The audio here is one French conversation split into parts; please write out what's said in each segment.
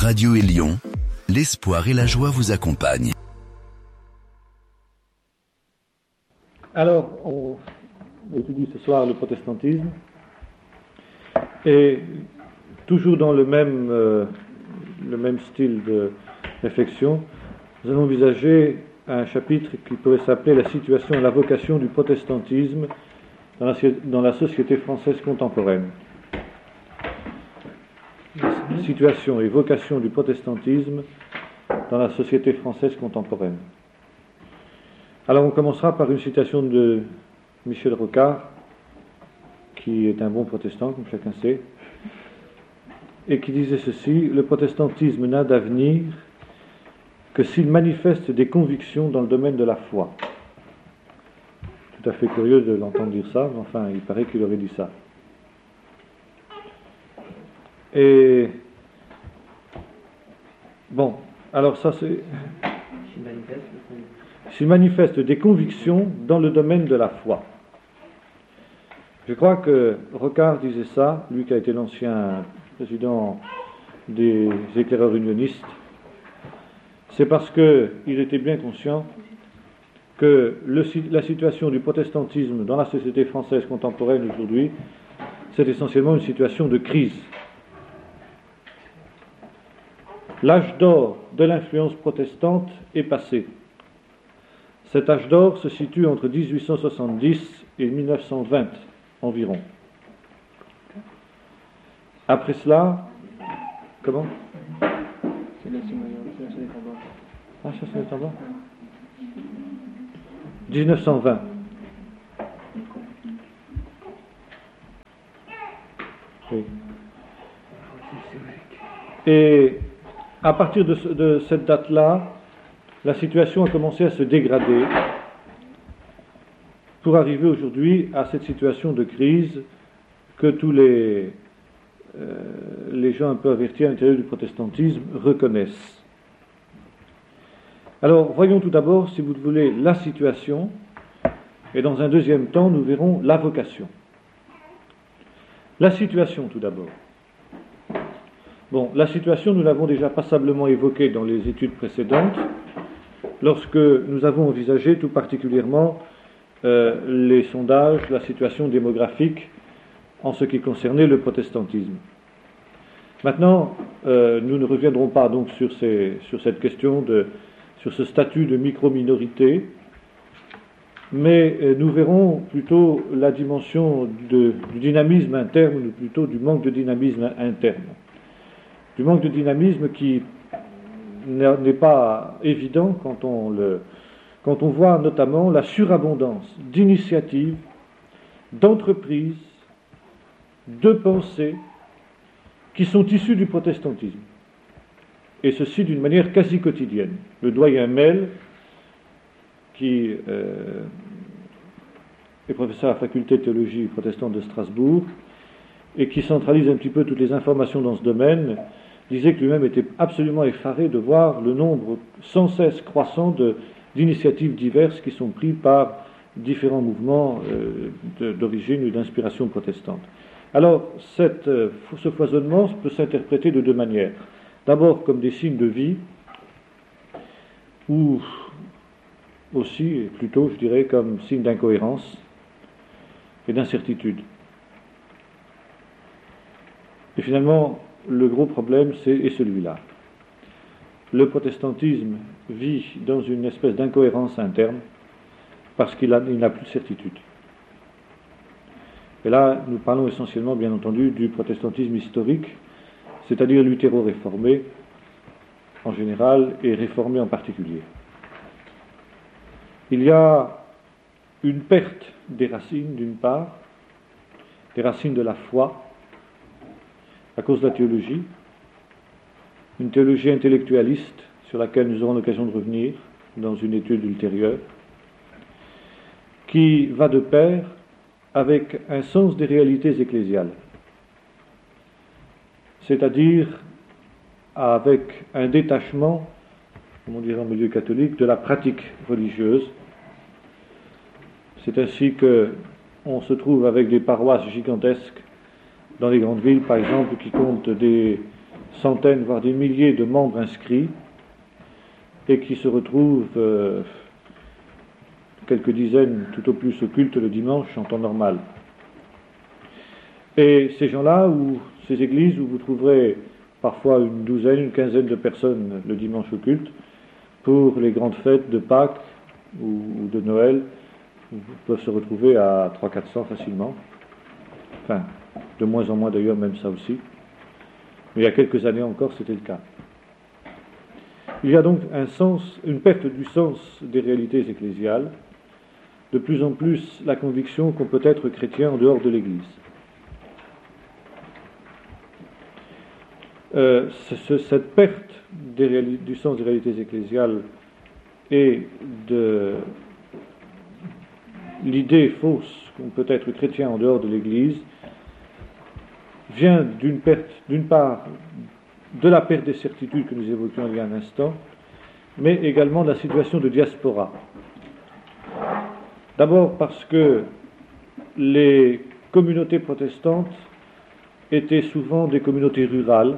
Radio Élion, l'espoir et la joie vous accompagnent. Alors, on étudie ce soir le protestantisme, et toujours dans le même style de réflexion, nous allons envisager un chapitre qui pourrait s'appeler « La situation et la vocation du protestantisme dans la société française contemporaine ». Situation et vocation du protestantisme dans la société française contemporaine. Alors on commencera par une citation de Michel Rocard, qui est un bon protestant, comme chacun sait, et qui disait ceci: « Le protestantisme n'a d'avenir que s'il manifeste des convictions dans le domaine de la foi. » Tout à fait curieux de l'entendre dire ça, mais enfin, il paraît qu'il aurait dit ça. Et bon, alors ça c'est... S'il manifeste des convictions dans le domaine de la foi. Je crois que Rocard disait ça, lui qui a été l'ancien président des éclaireurs unionistes. C'est parce qu'il était bien conscient que la situation du protestantisme dans la société française contemporaine aujourd'hui, c'est essentiellement une situation de crise. L'âge d'or de l'influence protestante est passé. Cet âge d'or se situe entre 1870 et 1920 environ. Après cela, comment ? C'est la sonnette en bas. Ah, ça sonnette en bas ? 1920. Oui. Et à partir de cette date-là, la situation a commencé à se dégrader pour arriver aujourd'hui à cette situation de crise que tous les gens un peu avertis à l'intérieur du protestantisme reconnaissent. Alors, voyons tout d'abord, si vous le voulez, la situation, et dans un deuxième temps, nous verrons la vocation. La situation, tout d'abord. Bon, la situation, nous l'avons déjà passablement évoquée dans les études précédentes, lorsque nous avons envisagé tout particulièrement les sondages, la situation démographique en ce qui concernait le protestantisme. Maintenant, nous ne reviendrons pas donc sur cette question, sur ce statut de micro-minorité, mais nous verrons plutôt la dimension du dynamisme interne, ou plutôt du manque de dynamisme interne. Du manque de dynamisme qui n'est pas évident quand on voit notamment la surabondance d'initiatives, d'entreprises, de pensées qui sont issues du protestantisme. Et ceci d'une manière quasi quotidienne. Le doyen Mel, qui est professeur à la faculté de théologie protestante de Strasbourg et qui centralise un petit peu toutes les informations dans ce domaine, disait que lui-même était absolument effaré de voir le nombre sans cesse croissant d'initiatives diverses qui sont prises par différents mouvements d'origine ou d'inspiration protestante. Alors, ce foisonnement peut s'interpréter de deux manières. D'abord comme des signes de vie, ou aussi, et plutôt, je dirais, comme signe d'incohérence et d'incertitude. Et finalement, le gros problème, est celui-là. Le protestantisme vit dans une espèce d'incohérence interne parce qu'il n'a plus de certitude. Et là, nous parlons essentiellement, bien entendu, du protestantisme historique, c'est-à-dire luthéro-réformé en général et réformé en particulier. Il y a une perte des racines, d'une part, des racines de la foi, à cause de la théologie, une théologie intellectualiste sur laquelle nous aurons l'occasion de revenir dans une étude ultérieure, qui va de pair avec un sens des réalités ecclésiales, c'est-à-dire avec un détachement, comme on dirait en milieu catholique, de la pratique religieuse. C'est ainsi qu'on se trouve avec des paroisses gigantesques dans les grandes villes, par exemple, qui comptent des centaines, voire des milliers de membres inscrits, et qui se retrouvent quelques dizaines tout au plus au culte le dimanche en temps normal. Et ces gens-là, ou ces églises où vous trouverez parfois une douzaine, une quinzaine de personnes le dimanche au culte, pour les grandes fêtes de Pâques ou de Noël, vous peuvent se retrouver à 300-400 facilement. Enfin, de moins en moins d'ailleurs, même ça aussi. Mais il y a quelques années encore, c'était le cas. Il y a donc une perte du sens des réalités ecclésiales, de plus en plus la conviction qu'on peut être chrétien en dehors de l'Église. Cette perte du sens des réalités ecclésiales et de l'idée fausse qu'on peut être chrétien en dehors de l'Église vient d'une part de la perte des certitudes que nous évoquions il y a un instant, mais également de la situation de diaspora. D'abord parce que les communautés protestantes étaient souvent des communautés rurales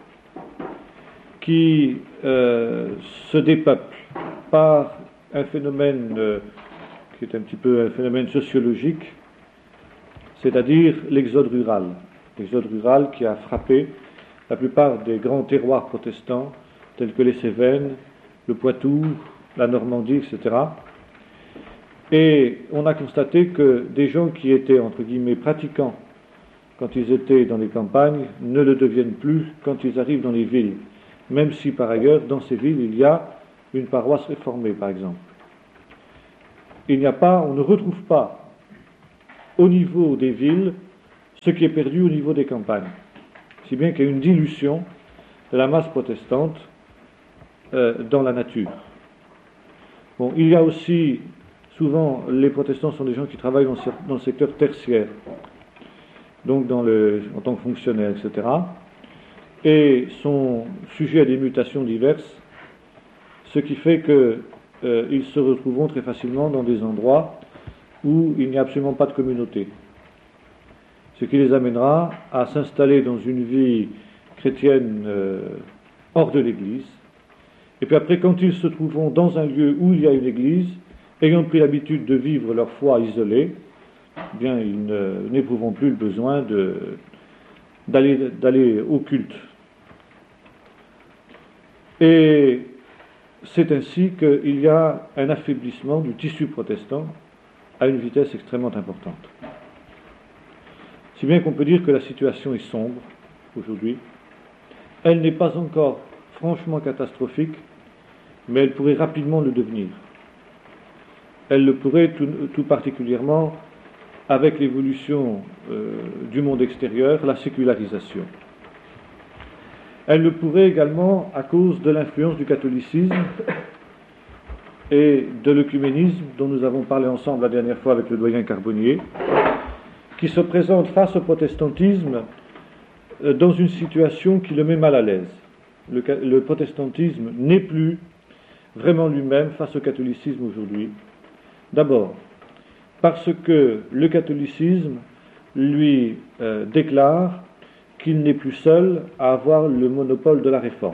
qui se dépeuplent par un phénomène qui est un petit peu un phénomène sociologique, c'est-à-dire l'exode rural. L'exode rural qui a frappé la plupart des grands terroirs protestants, tels que les Cévennes, le Poitou, la Normandie, etc. Et on a constaté que des gens qui étaient, entre guillemets, pratiquants quand ils étaient dans les campagnes, ne le deviennent plus quand ils arrivent dans les villes, même si par ailleurs, dans ces villes, il y a une paroisse réformée, par exemple. On ne retrouve pas au niveau des villes ce qui est perdu au niveau des campagnes. Si bien qu'il y a une dilution de la masse protestante dans la nature. Bon, il y a aussi, souvent, les protestants sont des gens qui travaillent dans le secteur tertiaire, donc en tant que fonctionnaires, etc., et sont sujets à des mutations diverses, ce qui fait qu'ils se retrouveront très facilement dans des endroits où il n'y a absolument pas de communauté. Ce qui les amènera à s'installer dans une vie chrétienne hors de l'Église. Et puis après, quand ils se trouveront dans un lieu où il y a une Église, ayant pris l'habitude de vivre leur foi isolée, eh bien, ils n'éprouveront plus le besoin d'aller au culte. Et c'est ainsi qu'il y a un affaiblissement du tissu protestant à une vitesse extrêmement importante. Si bien qu'on peut dire que la situation est sombre aujourd'hui. Elle n'est pas encore franchement catastrophique, mais elle pourrait rapidement le devenir. Elle le pourrait tout particulièrement avec l'évolution du monde extérieur, la sécularisation. Elle le pourrait également à cause de l'influence du catholicisme et de l'œcuménisme dont nous avons parlé ensemble la dernière fois avec le doyen Carbonnier, qui se présente face au protestantisme dans une situation qui le met mal à l'aise. Le protestantisme n'est plus vraiment lui-même face au catholicisme aujourd'hui. D'abord, parce que le catholicisme lui déclare qu'il n'est plus seul à avoir le monopole de la réforme,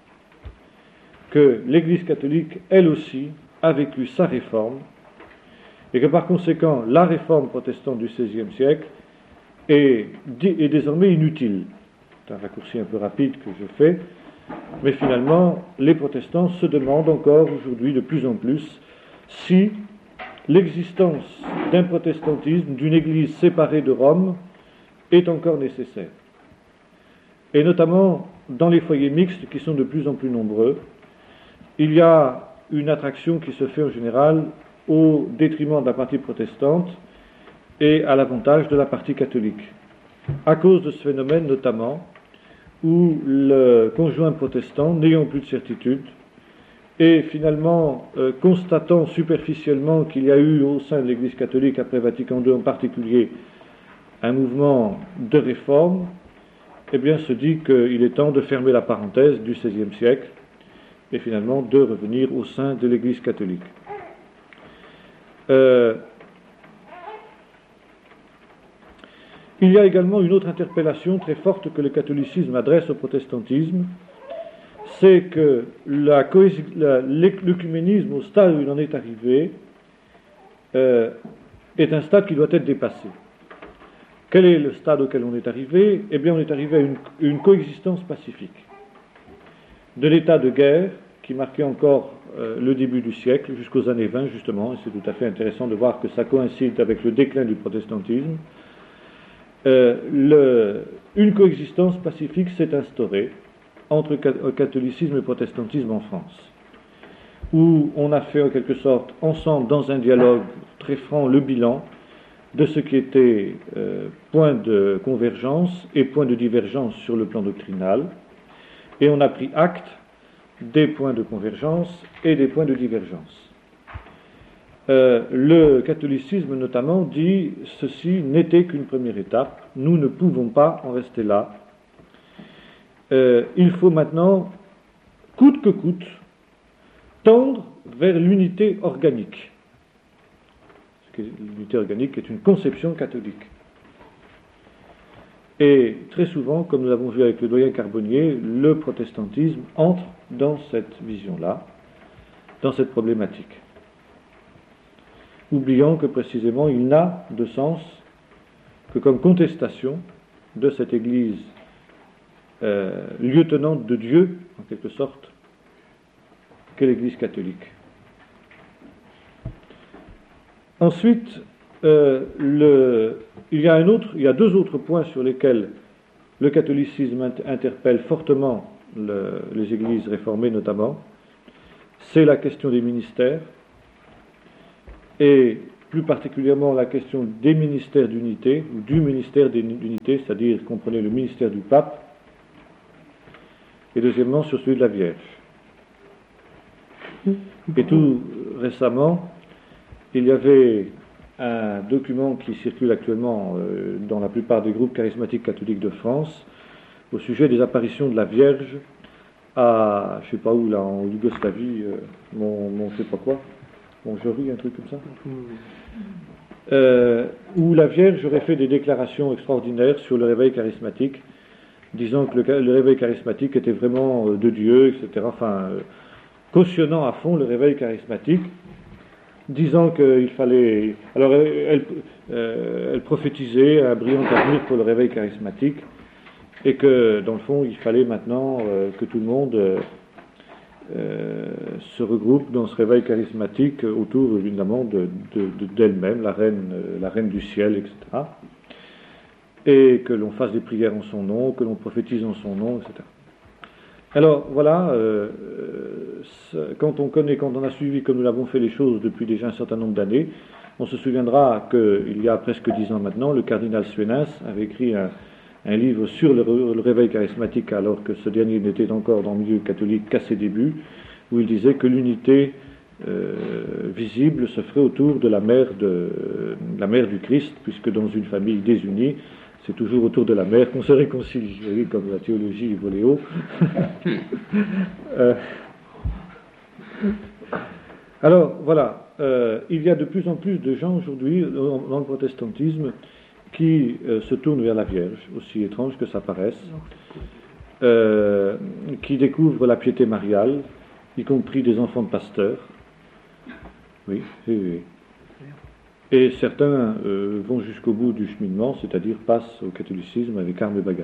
que l'Église catholique, elle aussi, a vécu sa réforme, et que par conséquent, la réforme protestante du XVIe siècle est désormais inutile. C'est un raccourci un peu rapide que je fais, mais finalement, les protestants se demandent encore aujourd'hui de plus en plus si l'existence d'un protestantisme, d'une Église séparée de Rome, est encore nécessaire. Et notamment dans les foyers mixtes qui sont de plus en plus nombreux, il y a une attraction qui se fait en général au détriment de la partie protestante et à l'avantage de la partie catholique. À cause de ce phénomène notamment, où le conjoint protestant, n'ayant plus de certitude, et finalement constatant superficiellement qu'il y a eu au sein de l'Église catholique, après Vatican II en particulier, un mouvement de réforme, eh bien se dit qu'il est temps de fermer la parenthèse du XVIe siècle et finalement de revenir au sein de l'Église catholique. Il y a également une autre interpellation très forte que le catholicisme adresse au protestantisme, c'est que l'œcuménisme, au stade où il en est arrivé, est un stade qui doit être dépassé. Quel est le stade auquel on est arrivé? Eh bien, on est arrivé à une coexistence pacifique. De l'état de guerre, qui marquait encore le début du siècle, jusqu'aux années 20, justement, et c'est tout à fait intéressant de voir que ça coïncide avec le déclin du protestantisme, une coexistence pacifique s'est instaurée entre catholicisme et protestantisme en France, où on a fait en quelque sorte ensemble, dans un dialogue très franc, le bilan de ce qui était point de convergence et point de divergence sur le plan doctrinal, et on a pris acte des points de convergence et des points de divergence. Le catholicisme notamment dit ceci n'était qu'une première étape, nous ne pouvons pas en rester là. Il faut maintenant, coûte que coûte, tendre vers l'unité organique. L'unité organique est une conception catholique. Et très souvent, comme nous l'avons vu avec le doyen Carbonnier, le protestantisme entre dans cette vision-là, dans cette problématique, oubliant que précisément il n'a de sens que comme contestation de cette Église lieutenante de Dieu, en quelque sorte, qu'est l'Église catholique. Ensuite, il y a deux autres points sur lesquels le catholicisme interpelle fortement les églises réformées notamment. C'est la question des ministères, et plus particulièrement la question des ministères d'unité, ou du ministère d'unité, c'est-à-dire, comprenez, le ministère du pape, et deuxièmement sur celui de la Vierge. Et tout récemment, il y avait un document qui circule actuellement dans la plupart des groupes charismatiques catholiques de France au sujet des apparitions de la Vierge à, je ne sais pas où, là, en Yougoslavie, je sais pas quoi, Montjory, un truc comme ça, où la Vierge aurait fait des déclarations extraordinaires sur le réveil charismatique, disant que le réveil charismatique était vraiment de Dieu, etc., cautionnant à fond le réveil charismatique, disant qu'il fallait... Alors, elle prophétisait un brillant avenir pour le réveil charismatique, et que, dans le fond, il fallait maintenant que tout le monde se regroupe dans ce réveil charismatique autour, évidemment, d'elle-même, la reine du ciel, etc. Et que l'on fasse des prières en son nom, que l'on prophétise en son nom, etc. Alors, voilà, quand on a suivi, comme nous l'avons fait, les choses depuis déjà un certain nombre d'années, on se souviendra qu'il y a presque 10 ans maintenant, le cardinal Suenens avait écrit un livre sur le réveil charismatique, alors que ce dernier n'était encore dans le milieu catholique qu'à ses débuts, où il disait que l'unité visible se ferait autour de la mère du Christ, puisque dans une famille désunie, c'est toujours autour de la mère qu'on se réconcilie. Vous voyez, comme la théologie volée haut. Alors, voilà, il y a de plus en plus de gens aujourd'hui dans le protestantisme qui se tournent vers la Vierge, aussi étrange que ça paraisse, qui découvrent la piété mariale, y compris des enfants de pasteurs. Oui, oui, oui. Et certains vont jusqu'au bout du cheminement, c'est-à-dire passent au catholicisme avec armes et bagages.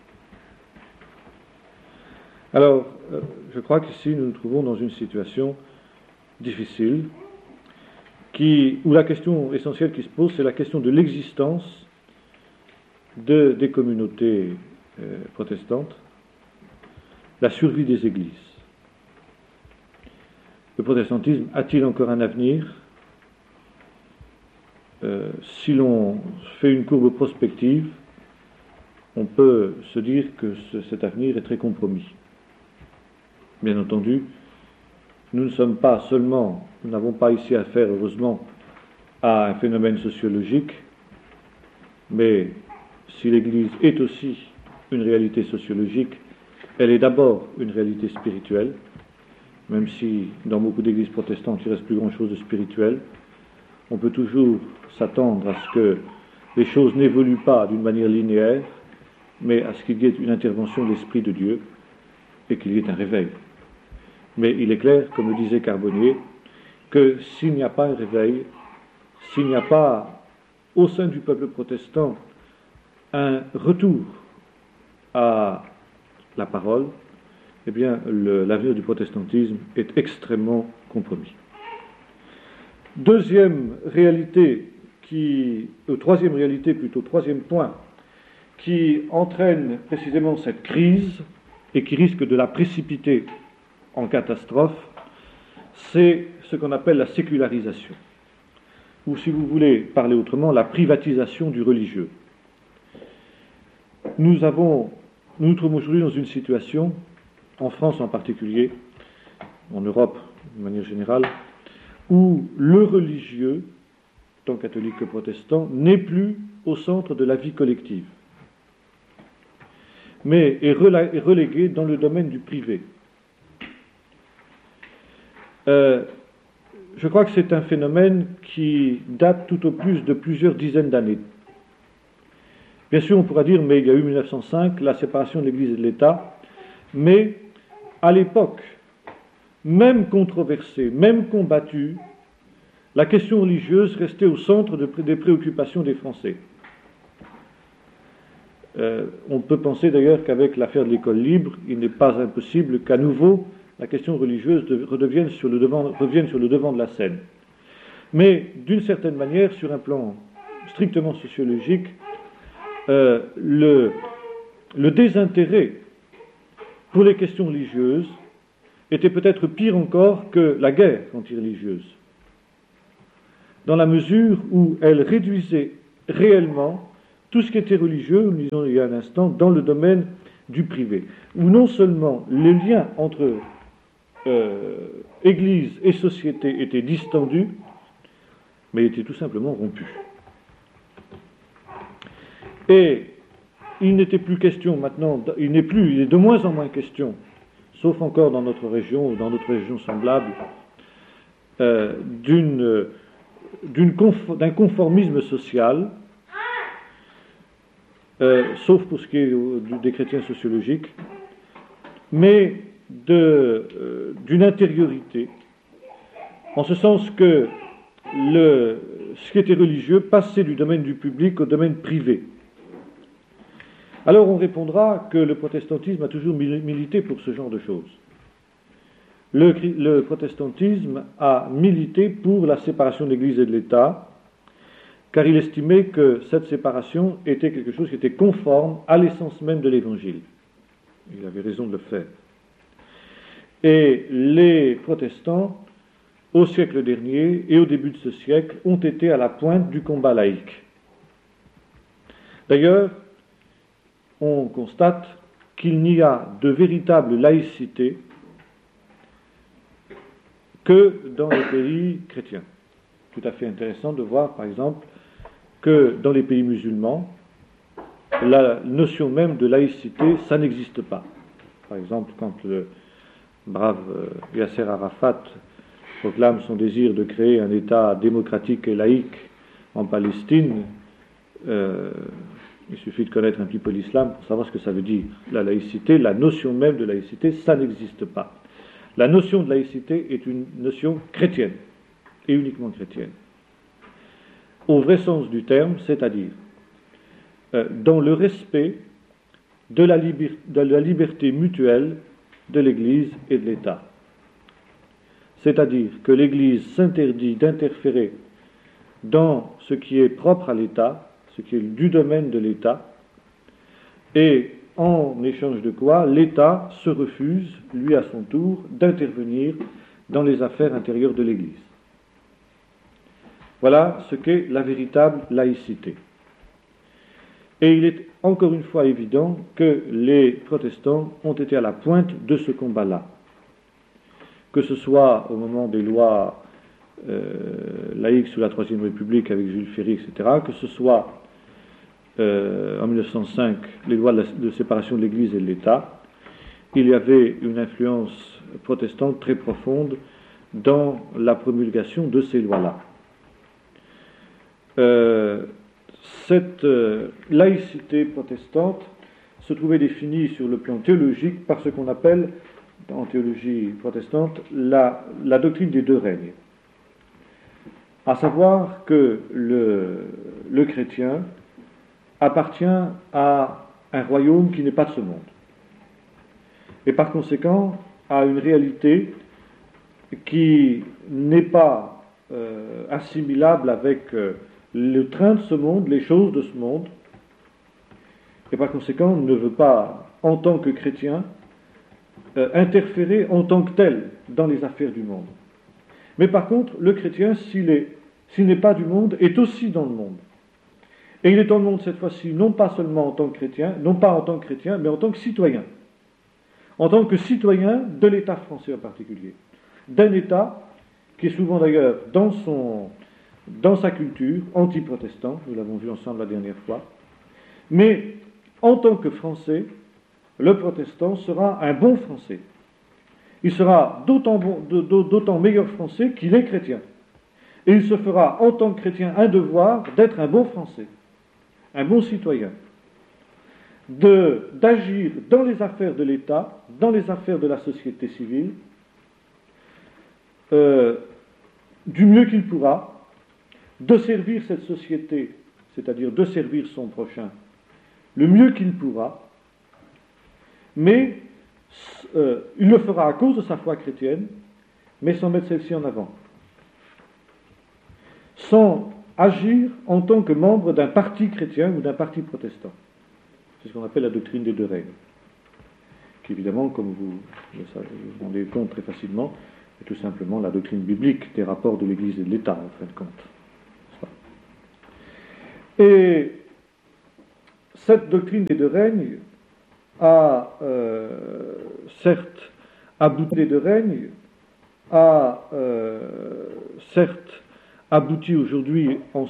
Alors, je crois qu'ici nous nous trouvons dans une situation difficile, où la question essentielle qui se pose, c'est la question de l'existence des communautés protestantes, la survie des églises. Le protestantisme a-t-il encore un avenir ? Si l'on fait une courbe prospective, on peut se dire que cet avenir est très compromis. Bien entendu, nous n'avons pas ici affaire, heureusement, à un phénomène sociologique, mais si l'Église est aussi une réalité sociologique, elle est d'abord une réalité spirituelle, même si dans beaucoup d'églises protestantes il ne reste plus grand-chose de spirituel. On peut toujours s'attendre à ce que les choses n'évoluent pas d'une manière linéaire, mais à ce qu'il y ait une intervention de l'Esprit de Dieu et qu'il y ait un réveil. Mais il est clair, comme le disait Carbonnier, que s'il n'y a pas un réveil, s'il n'y a pas au sein du peuple protestant un retour à la parole, eh bien l'avenir du protestantisme est extrêmement compromis. Troisième point, qui entraîne précisément cette crise et qui risque de la précipiter en catastrophe, c'est ce qu'on appelle la sécularisation, ou si vous voulez parler autrement, la privatisation du religieux. Nous nous trouvons aujourd'hui dans une situation, en France en particulier, en Europe de manière générale, où le religieux, tant catholique que protestant, n'est plus au centre de la vie collective, mais est relégué dans le domaine du privé. Je crois que c'est un phénomène qui date tout au plus de plusieurs dizaines d'années. Bien sûr, on pourra dire, mais il y a eu 1905, la séparation de l'Église et de l'État, mais à l'époque, même controversée, même combattue, la question religieuse restait au centre des préoccupations des Français. On peut penser d'ailleurs qu'avec l'affaire de l'école libre, il n'est pas impossible qu'à nouveau la question religieuse revienne sur le devant de la scène. Mais d'une certaine manière, sur un plan strictement sociologique, le désintérêt pour les questions religieuses était peut-être pire encore que la guerre anti-religieuse, dans la mesure où elle réduisait réellement tout ce qui était religieux, nous disons il y a un instant, dans le domaine du privé, où non seulement les liens entre Église et société étaient distendus, mais étaient tout simplement rompus. Et il n'était plus question maintenant, il est de moins en moins question, sauf encore dans notre région ou dans d'autres régions semblables, d'un conformisme social, sauf pour ce qui est des chrétiens sociologiques, mais d'une intériorité, en ce sens que ce qui était religieux passait du domaine du public au domaine privé. Alors on répondra que le protestantisme a toujours milité pour ce genre de choses. Le protestantisme a milité pour la séparation de l'Église et de l'État, car il estimait que cette séparation était quelque chose qui était conforme à l'essence même de l'Évangile. Il avait raison de le faire. Et les protestants, au siècle dernier et au début de ce siècle, ont été à la pointe du combat laïque. D'ailleurs, on constate qu'il n'y a de véritable laïcité que dans les pays chrétiens. Tout à fait intéressant de voir, par exemple, que dans les pays musulmans, la notion même de laïcité, ça n'existe pas. Par exemple, quand le brave Yasser Arafat proclame son désir de créer un État démocratique et laïque en Palestine, il suffit de connaître un petit peu l'islam pour savoir ce que ça veut dire. La laïcité, la notion même de laïcité, ça n'existe pas. La notion de laïcité est une notion chrétienne, et uniquement chrétienne. Au vrai sens du terme, c'est-à-dire dans le respect de la liberté mutuelle de l'Église et de l'État. C'est-à-dire que l'Église s'interdit d'interférer dans ce qui est propre à l'État, ce qui est du domaine de l'État, et en échange de quoi l'État se refuse, lui à son tour, d'intervenir dans les affaires intérieures de l'Église. Voilà ce qu'est la véritable laïcité. Et il est encore une fois évident que les protestants ont été à la pointe de ce combat-là. Que ce soit au moment des lois laïques sous la Troisième République avec Jules Ferry, etc., que ce soit en 1905, les lois de séparation de l'Église et de l'État, il y avait une influence protestante très profonde dans la promulgation de ces lois-là. cette laïcité protestante se trouvait définie sur le plan théologique par ce qu'on appelle, en théologie protestante, la doctrine des deux règnes. À savoir que le chrétien appartient à un royaume qui n'est pas de ce monde. Et par conséquent, à une réalité qui n'est pas assimilable avec le train de ce monde, les choses de ce monde, et par conséquent ne veut pas, en tant que chrétien, interférer en tant que tel dans les affaires du monde. Mais par contre, le chrétien, s'il n'est pas du monde, est aussi dans le monde. Et il est dans le monde cette fois-ci, non pas seulement en tant que chrétien, non pas en tant que chrétien, mais en tant que citoyen. En tant que citoyen de l'État français en particulier. D'un État qui est souvent d'ailleurs dans sa culture anti-protestant, nous l'avons vu ensemble la dernière fois, mais en tant que Français, le protestant sera un bon Français. Il sera d'autant meilleur Français qu'il est chrétien. Et il se fera en tant que chrétien un devoir d'être un bon Français, un bon citoyen, d'agir dans les affaires de l'État, dans les affaires de la société civile, du mieux qu'il pourra, de servir cette société, c'est-à-dire de servir son prochain, le mieux qu'il pourra, mais il le fera à cause de sa foi chrétienne, mais sans mettre celle-ci en avant. Sans agir en tant que membre d'un parti chrétien ou d'un parti protestant. C'est ce qu'on appelle la doctrine des deux règnes, qui évidemment, comme vous vous rendez compte très facilement, est tout simplement la doctrine biblique des rapports de l'Église et de l'État, en fin de compte. Et cette doctrine des deux règnes a certes abouti aujourd'hui en